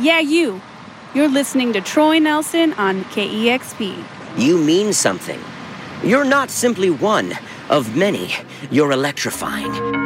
Yeah, you. You're listening to Troy Nelson on KEXP. You mean something. You're not simply one of many. You're electrifying.